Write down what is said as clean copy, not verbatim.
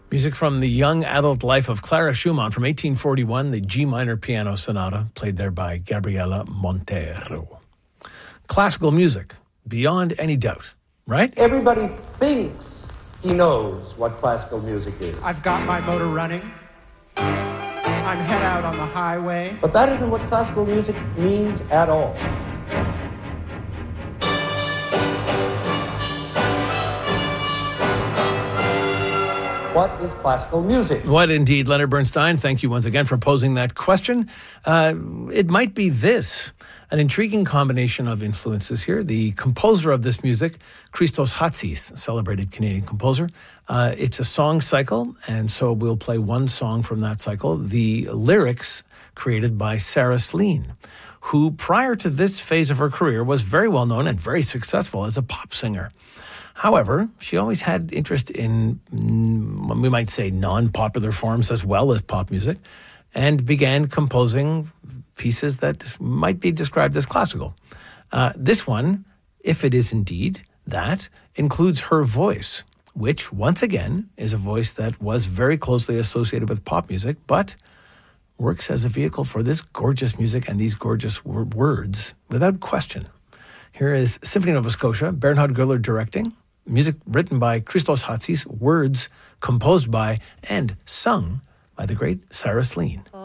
Music from the young adult life of Clara Schumann from 1841, the G minor piano sonata, played there by Gabriela Montero. Classical music, beyond any doubt, right? Everybody thinks he knows what classical music is. I've got my motor running. I'm head out on the highway. But that isn't what classical music means at all. What is classical music? What indeed, Leonard Bernstein. Thank you once again for posing that question. It might be this, an intriguing combination of influences here. The composer of this music, Christos Hatsis, celebrated Canadian composer. It's a song cycle, and so we'll play one song from that cycle. The lyrics created by Sarah Slean, who prior to this phase of her career was very well known and very successful as a pop singer. However, she always had interest in, we might say, non-popular forms as well as pop music, and began composing pieces that might be described as classical. This one, if it is indeed that, includes her voice, which, once again, is a voice that was very closely associated with pop music, but works as a vehicle for this gorgeous music and these gorgeous words, without question. Here is Symphony of Nova Scotia, Bernhard Göhler directing. Music written by Christos Hatsis, words composed by and sung by the great Sarah Slean.